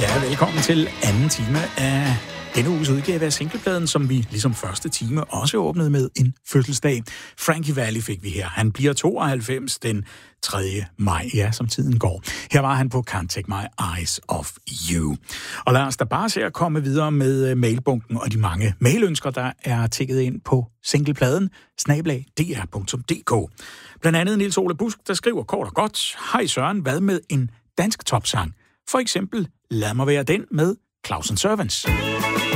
Ja, velkommen til anden time af denne uges udgave af singlepladen, som vi ligesom første time også åbnede med en fødselsdag. Frankie Valli fik vi her. Han bliver 92 den 3. maj, ja, som tiden går. Her var han på Can't Take My Eyes Off You. Og lad os da bare se at komme videre med mailbunken og de mange mailønsker, der er tækket ind på singlepladen @dr.dk. Blandt andet Niels Ole Busk, der skriver kort og godt: Hej Søren, hvad med en dansk topsang? For eksempel Lad mig være den med Claus & Servants.